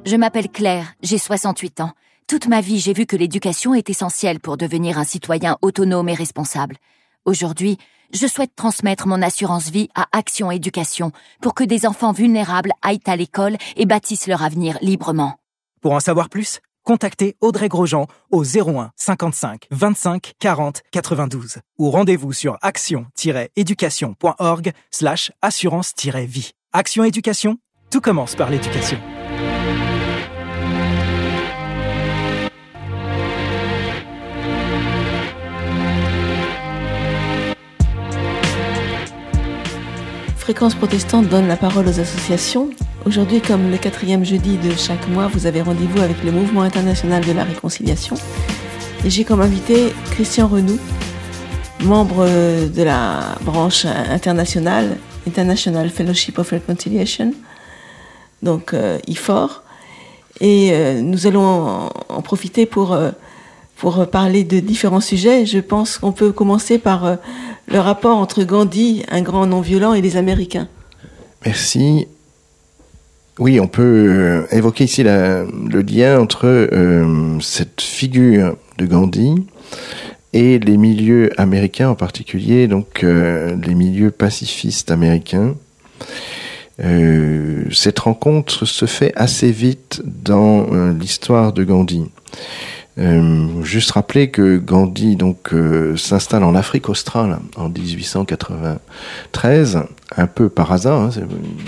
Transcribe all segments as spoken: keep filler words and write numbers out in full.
Je m'appelle Claire, j'ai soixante-huit ans. Toute ma vie, j'ai vu que l'éducation est essentielle pour devenir un citoyen autonome et responsable. Aujourd'hui, je souhaite transmettre mon assurance vie à Action Éducation pour que des enfants vulnérables aillent à l'école et bâtissent leur avenir librement. Pour en savoir plus, contactez Audrey Grosjean au zéro un cinquante-cinq vingt-cinq quarante quatre-vingt-douze ou rendez-vous sur action-éducation.org slash assurance-vie. Action Éducation, tout commence par l'éducation. Fréquence protestante donne la parole aux associations. Aujourd'hui, comme le quatrième jeudi de chaque mois, vous avez rendez-vous avec le Mouvement international de la réconciliation. Et j'ai comme invité Christian Renoux, membre de la branche internationale, International Fellowship of Reconciliation, donc euh, I F O R. Et euh, nous allons en, en profiter pour, euh, pour parler de différents sujets. Je pense qu'on peut commencer par euh, le rapport entre Gandhi, un grand non-violent, et les Américains. Merci. Oui, on peut évoquer ici la, le lien entre euh, cette figure de Gandhi et les milieux américains en particulier, donc euh, les milieux pacifistes américains. Euh, cette rencontre se fait assez vite dans euh, l'histoire de Gandhi. Euh, juste rappeler que Gandhi donc euh, s'installe en Afrique australe en dix-huit cent quatre-vingt-treize, un peu par hasard. Hein, c'est,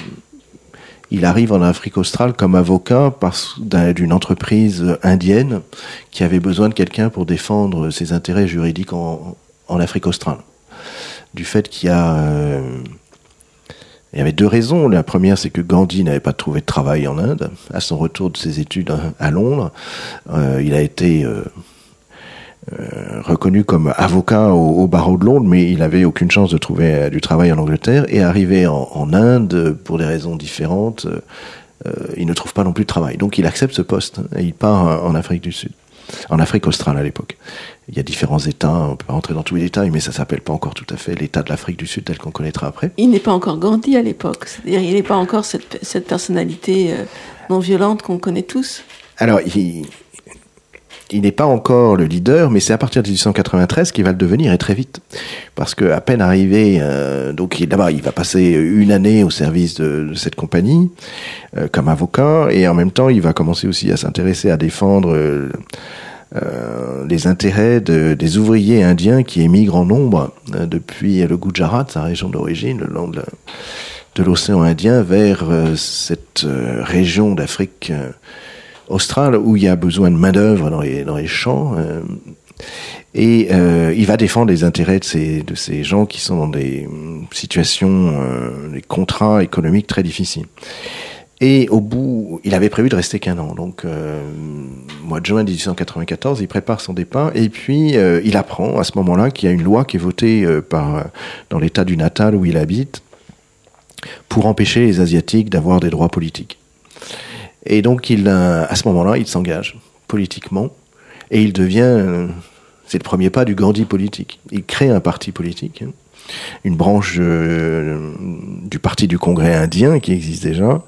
il arrive en Afrique australe comme avocat parce, d'un, d'une entreprise indienne qui avait besoin de quelqu'un pour défendre ses intérêts juridiques en, en Afrique australe. Du fait qu'il y a... Euh, il y avait deux raisons. La première, c'est que Gandhi n'avait pas trouvé de travail en Inde. À son retour de ses études à Londres, euh, il a été... Euh, Euh, reconnu comme avocat au, au barreau de Londres, mais il n'avait aucune chance de trouver euh, du travail en Angleterre, et arrivé en, en Inde, pour des raisons différentes, euh, il ne trouve pas non plus de travail. Donc il accepte ce poste, et il part en Afrique du Sud, en Afrique australe à l'époque. Il y a différents États, on peut pas rentrer dans tous les détails, mais ça s'appelle pas encore tout à fait l'État de l'Afrique du Sud tel qu'on connaîtra après. Il n'est pas encore Gandhi à l'époque, c'est-à-dire il n'est pas encore cette, cette personnalité euh, non violente qu'on connaît tous. Alors, il... Il n'est pas encore le leader, mais c'est à partir de dix-huit cent quatre-vingt-treize qu'il va le devenir, et très vite. Parce que à peine arrivé, euh, donc d'abord il va passer une année au service de, de cette compagnie euh, comme avocat, et en même temps il va commencer aussi à s'intéresser à défendre euh, euh, les intérêts de, des ouvriers indiens qui émigrent en nombre euh, depuis le Gujarat, sa région d'origine, le long de, la, de l'océan Indien, vers euh, cette euh, région d'Afrique euh, australe, où il y a besoin de main-d'œuvre dans les, dans les champs, euh, et euh, il va défendre les intérêts de ces, de ces gens qui sont dans des situations, euh, des contrats économiques très difficiles. Et au bout, il avait prévu de rester qu'un an, donc euh, mois de juin dix-huit cent quatre-vingt-quatorze, il prépare son départ, et puis euh, il apprend à ce moment-là qu'il y a une loi qui est votée euh, par, dans l'état du Natal où il habite, pour empêcher les Asiatiques d'avoir des droits politiques. Et donc, il, à ce moment-là, il s'engage politiquement, et il devient, c'est le premier pas du Gandhi politique. Il crée un parti politique, une branche euh, du parti du Congrès indien qui existe déjà,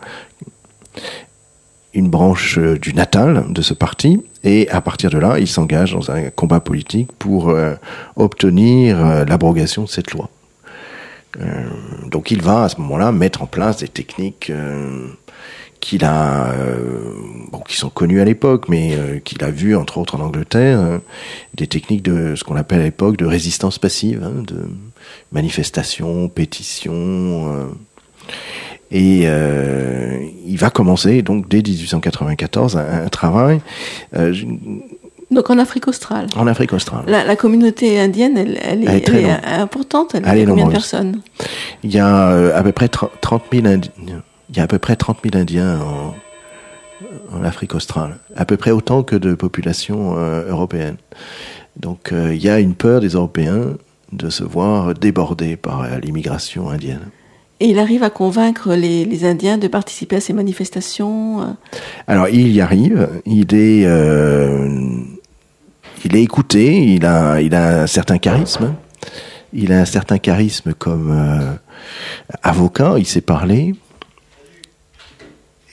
une branche du Natal de ce parti, et à partir de là, il s'engage dans un combat politique pour euh, obtenir euh, l'abrogation de cette loi. Euh, donc, il va à ce moment-là mettre en place des techniques euh, qu'il a, euh, bon, qui sont connues à l'époque, mais euh, qu'il a vues entre autres en Angleterre, euh, des techniques de ce qu'on appelle à l'époque de résistance passive, hein, de manifestations, pétitions, euh, et euh, il va commencer donc dès dix-huit cent quatre-vingt-quatorze un, un travail. Euh, Donc en Afrique australe. En Afrique australe. La, la communauté indienne, elle, elle, est, elle, elle est importante. Elle, elle est combien de personnes ? Il y a euh, à peu près trente mille Indiens. Il y a à peu près trente mille Indiens en, en Afrique australe, à peu près autant que de population euh, européenne. Donc euh, il y a une peur des Européens de se voir débordés par euh, l'immigration indienne. Et il arrive à convaincre les, les Indiens de participer à ces manifestations euh... Alors il y arrive, il est, euh, il est écouté, il a, il a un certain charisme, il a un certain charisme comme euh, avocat, il sait parler.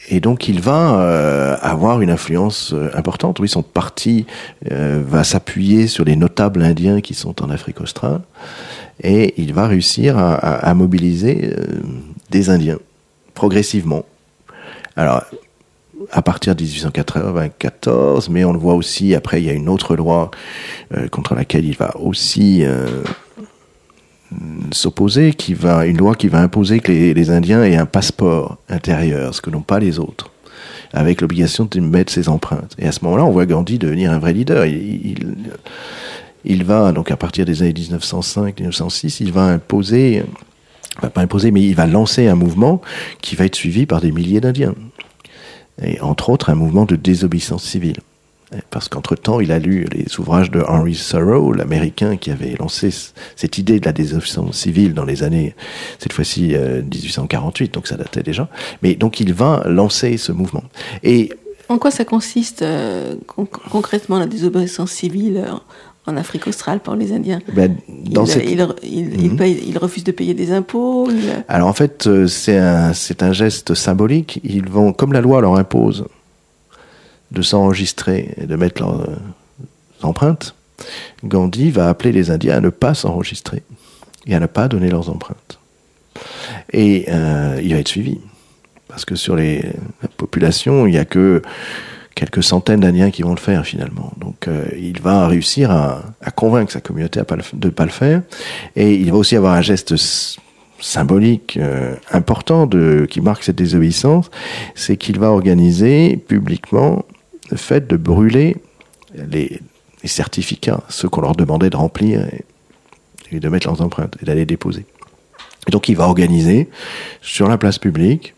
Et donc il va euh, avoir une influence euh, importante. Oui, son parti euh, va s'appuyer sur les notables indiens qui sont en Afrique australe, et il va réussir à, à, à mobiliser euh, des Indiens progressivement. Alors, à partir de dix-huit cent quatre-vingt-quatorze, mais on le voit aussi, après il y a une autre loi euh, contre laquelle il va aussi euh, s'opposer, qui va, une loi qui va imposer que les, les Indiens aient un passeport intérieur, ce que n'ont pas les autres, avec l'obligation de mettre ses empreintes. Et à ce moment-là, on voit Gandhi devenir un vrai leader. Il, il, il va, donc à partir des années dix-neuf cent cinq dix-neuf cent six, il va imposer, enfin, pas imposer, mais il va lancer un mouvement qui va être suivi par des milliers d'Indiens. Et entre autres, un mouvement de désobéissance civile. Parce qu'entre-temps, il a lu les ouvrages de Henry Thoreau, l'Américain qui avait lancé cette idée de la désobéissance civile dans les années, cette fois-ci, euh, dix-huit cent quarante-huit, donc ça datait déjà. Mais donc il va lancer ce mouvement. Et en quoi ça consiste euh, con- concrètement la désobéissance civile en Afrique australe par les Indiens? Ben, dans il, cette... il, il, mm-hmm. il, paye, il refuse de payer des impôts il... Alors en fait, c'est un, c'est un geste symbolique. Ils vont, comme la loi leur impose de s'enregistrer et de mettre leurs euh, empreintes, Gandhi va appeler les Indiens à ne pas s'enregistrer et à ne pas donner leurs empreintes. Et euh, il va être suivi. Parce que sur les, la population, il n'y a que quelques centaines d'Indiens qui vont le faire finalement. Donc euh, il va réussir à, à convaincre sa communauté de ne pas le faire. Et il va aussi avoir un geste s- symbolique euh, important de, qui marque cette désobéissance, c'est qu'il va organiser publiquement le fait de brûler les, les certificats, ceux qu'on leur demandait de remplir et, et de mettre leurs empreintes et d'aller déposer. Et donc il va organiser sur la place publique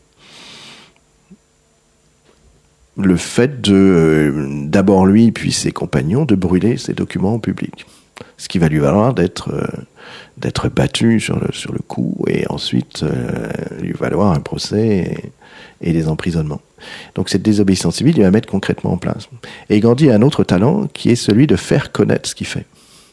le fait de, euh, d'abord lui puis ses compagnons, de brûler ces documents au public. Ce qui va lui valoir d'être, euh, d'être battu sur le, sur le coup et ensuite euh, lui valoir un procès et, et des emprisonnements. Donc cette désobéissance civile, il va mettre concrètement en place. Et Gandhi a un autre talent qui est celui de faire connaître ce qu'il fait.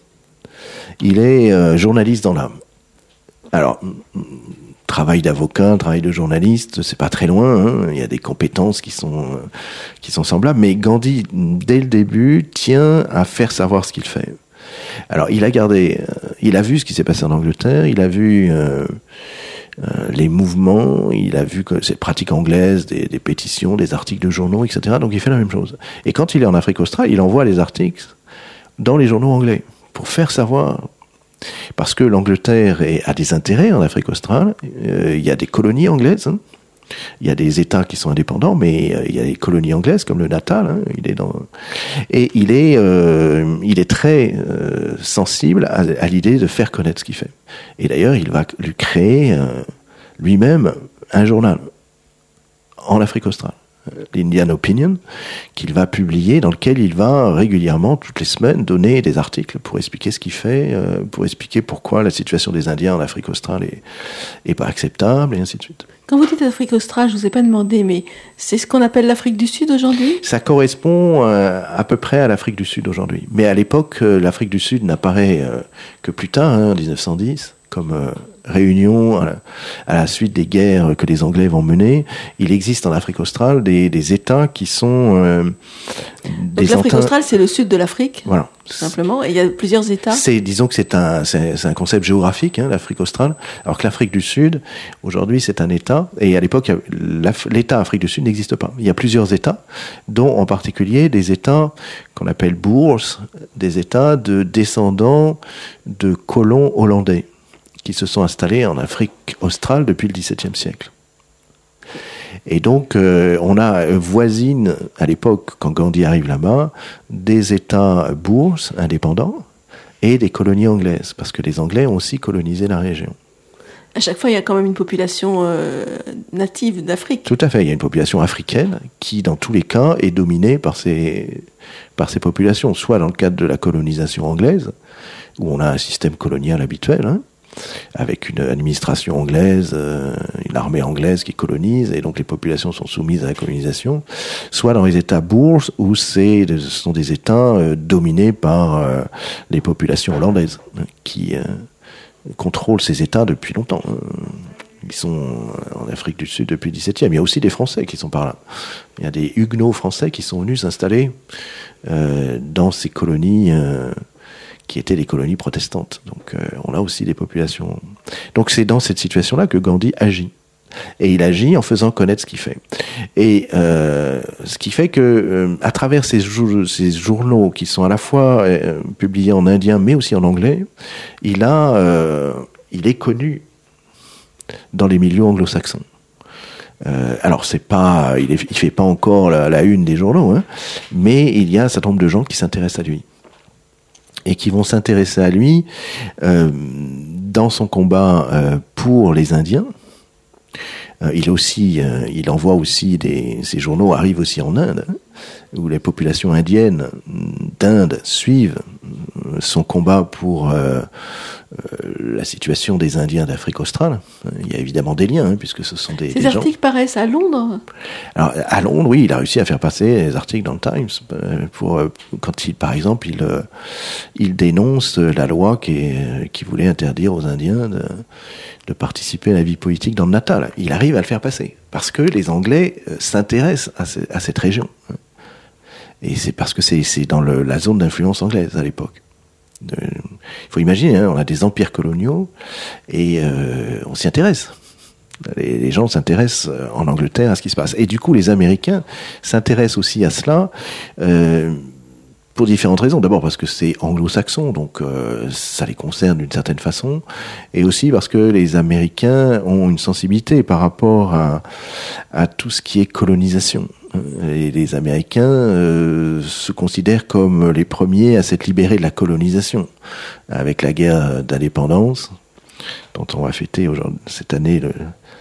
Il est euh, journaliste dans l'âme. Alors, travail d'avocat, travail de journaliste, c'est pas très loin, hein. Il y a des compétences qui sont, euh, qui sont semblables, mais Gandhi, dès le début, tient à faire savoir ce qu'il fait. Alors, il a gardé, euh, il a vu ce qui s'est passé en Angleterre, il a vu euh, euh, les mouvements, il a vu que ces pratiques anglaises, des, des pétitions, des articles de journaux, et cetera. Donc, il fait la même chose. Et quand il est en Afrique australe, il envoie les articles dans les journaux anglais pour faire savoir. Parce que l'Angleterre est, a des intérêts en Afrique australe. Euh, il y a des colonies anglaises. Hein. Il y a des États qui sont indépendants, mais euh, il y a des colonies anglaises comme le Natal. Hein. Il est dans et il est euh, il est très euh, sensible à, à l'idée de faire connaître ce qu'il fait. Et d'ailleurs, il va lui créer euh, lui-même un journal en Afrique australe, l'Indian Opinion, qu'il va publier, dans lequel il va régulièrement, toutes les semaines, donner des articles pour expliquer ce qu'il fait, euh, pour expliquer pourquoi la situation des Indiens en Afrique australe est, est pas acceptable, et ainsi de suite. Quand vous dites Afrique australe, je vous ai pas demandé, mais c'est ce qu'on appelle l'Afrique du Sud aujourd'hui ? Ça correspond euh, à peu près à l'Afrique du Sud aujourd'hui. Mais à l'époque, euh, l'Afrique du Sud n'apparaît euh, que plus tard, hein, en dix-neuf cent dix, comme euh, réunion à la, à la suite des guerres que les Anglais vont mener. Il existe en Afrique australe des, des États qui sont... Euh, des Donc l'Afrique enta... australe, c'est le sud de l'Afrique, voilà. Tout simplement, et il y a plusieurs États. C'est, disons que c'est un, c'est, c'est un concept géographique, hein, l'Afrique australe, alors que l'Afrique du Sud, aujourd'hui, c'est un État, et à l'époque, l'État Afrique du Sud n'existe pas. Il y a plusieurs États, dont en particulier des États qu'on appelle bourses, des États de descendants de colons hollandais, qui se sont installés en Afrique australe depuis le dix-septième siècle. Et donc, euh, on a voisine, à l'époque, quand Gandhi arrive là-bas, des États bourses indépendants et des colonies anglaises, parce que les Anglais ont aussi colonisé la région. À chaque fois, il y a quand même une population euh, native d'Afrique. Tout à fait, il y a une population africaine qui, dans tous les cas, est dominée par ces, par ces populations, soit dans le cadre de la colonisation anglaise, où on a un système colonial habituel, hein, avec une administration anglaise, euh, une armée anglaise qui colonise, et donc les populations sont soumises à la colonisation, soit dans les États bourses, où c'est, ce sont des États euh, dominés par euh, les populations hollandaises, hein, qui euh, contrôlent ces États depuis longtemps. Ils sont en Afrique du Sud depuis le dix-septième. Il y a aussi des Français qui sont par là. Il y a des Huguenots français qui sont venus s'installer euh, dans ces colonies euh, qui étaient des colonies protestantes. Donc euh, on a aussi des populations. Donc c'est dans cette situation-là que Gandhi agit. Et il agit en faisant connaître ce qu'il fait. Et euh, ce qui fait que, euh, à travers ces, jou- ces journaux qui sont à la fois euh, publiés en indien mais aussi en anglais, il a, euh, il est connu dans les milieux anglo-saxons. Euh, alors c'est pas, il, est, il fait pas encore la, la une des journaux, hein, mais il y a un certain nombre de gens qui s'intéressent à lui et qui vont s'intéresser à lui euh, dans son combat euh, pour les Indiens. Euh, il aussi, euh, il envoie aussi des, ces journaux arrivent aussi en Inde, hein, où les populations indiennes d'Inde suivent son combat pour euh, euh, la situation des Indiens d'Afrique australe. Il y a évidemment des liens, hein, puisque ce sont des, Ces des articles gens... paraissent à Londres. Alors, à Londres, oui, il a réussi à faire passer des articles dans le Times pour euh, quand il, par exemple, il euh, il dénonce la loi qui, est, qui voulait interdire aux Indiens de, de participer à la vie politique dans le Natal. Il arrive à le faire passer parce que les Anglais euh, s'intéressent à, ce, à cette région. Et c'est parce que c'est, c'est dans le, la zone d'influence anglaise à l'époque. Il faut imaginer, hein, on a des empires coloniaux et euh, on s'y intéresse. Les, les gens s'intéressent en Angleterre à ce qui se passe. Et du coup, les Américains s'intéressent aussi à cela euh, pour différentes raisons. D'abord parce que c'est anglo-saxon, donc euh, ça les concerne d'une certaine façon. Et aussi parce que les Américains ont une sensibilité par rapport à, à tout ce qui est colonisation. Et les Américains euh, se considèrent comme les premiers à s'être libérés de la colonisation, avec la guerre d'indépendance, dont on va fêter aujourd'hui, cette année le,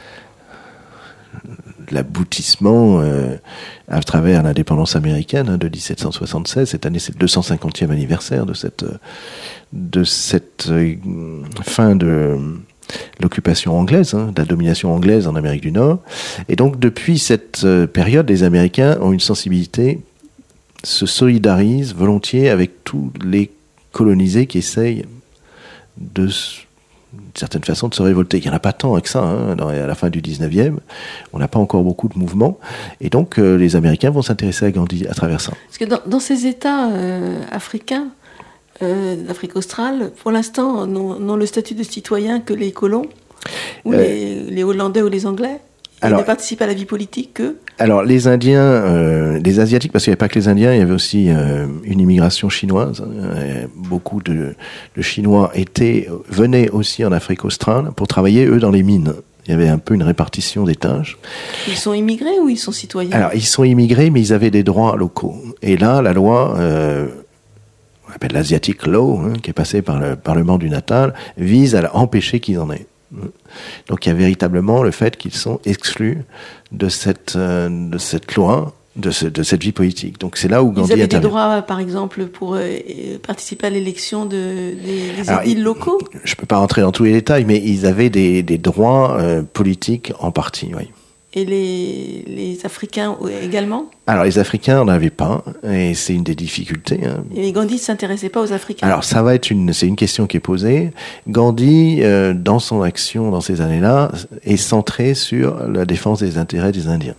l'aboutissement euh, à travers l'indépendance américaine hein, de dix-sept cent soixante-seize. Cette année, c'est le deux cent cinquantième anniversaire de cette, de cette euh, fin de l'occupation anglaise, hein, de la domination anglaise en Amérique du Nord. Et donc, depuis cette euh, période, les Américains ont une sensibilité, se solidarisent volontiers avec tous les colonisés qui essayent de, d'une certaine façon, de se révolter. Il n'y en a pas tant que ça, hein, dans, à la fin du dix-neuvième. On n'a pas encore beaucoup de mouvements. Et donc, euh, les Américains vont s'intéresser à Gandhi à travers ça. Parce que dans, dans ces États euh, africains, Euh, d'Afrique australe, pour l'instant, n'ont, n'ont le statut de citoyen que les colons, ou euh, les, les Hollandais ou les Anglais. Ils alors, ne participent à la vie politique que... Alors, les Indiens, euh, les Asiatiques, parce qu'il n'y avait pas que les Indiens, il y avait aussi euh, une immigration chinoise. Euh, beaucoup de, de Chinois étaient, venaient aussi en Afrique australe pour travailler, eux, dans les mines. Il y avait un peu une répartition des tâches. Ils sont immigrés ou ils sont citoyens ? Alors, ils sont immigrés, mais ils avaient des droits locaux. Et là, la loi... Euh, on appelle l'Asiatic Law, hein, qui est passé par le Parlement du Natal, vise à empêcher qu'ils en aient. Donc il y a véritablement le fait qu'ils sont exclus de cette, euh, de cette loi, de, ce, de cette vie politique. Donc c'est là où Gandhi intervient. Ils avaient intervient. des droits, par exemple, pour euh, participer à l'élection de, des, des Alors, édiles locaux ? Je ne peux pas rentrer dans tous les détails, mais ils avaient des, des droits euh, politiques en partie, oui. Et les, les Africains également ? Alors, les Africains n'en avaient pas, et c'est une des difficultés. Hein. Et Gandhi ne s'intéressait pas aux Africains ? Alors, ça va être une, c'est une question qui est posée. Gandhi, euh, dans son action, dans ces années-là, est centré sur la défense des intérêts des Indiens.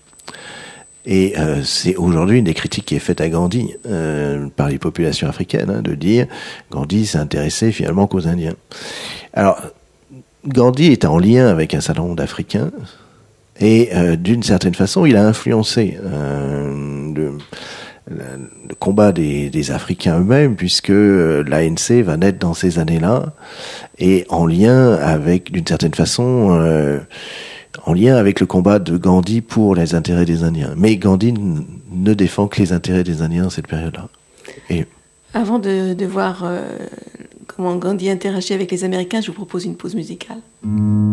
Et euh, c'est aujourd'hui une des critiques qui est faite à Gandhi euh, par les populations africaines, hein, de dire Gandhi s'est intéressé finalement qu'aux Indiens. Alors, Gandhi est en lien avec un certain nombre d'Africains, et euh, d'une certaine façon, il a influencé euh, le, le combat des, des Africains eux-mêmes, puisque euh, l'A N C va naître dans ces années-là, et en lien avec, d'une certaine façon, euh, en lien avec le combat de Gandhi pour les intérêts des Indiens. Mais Gandhi n- ne défend que les intérêts des Indiens dans cette période-là. Et... Avant de, de voir euh, comment Gandhi interagit avec les Américains, je vous propose une pause musicale.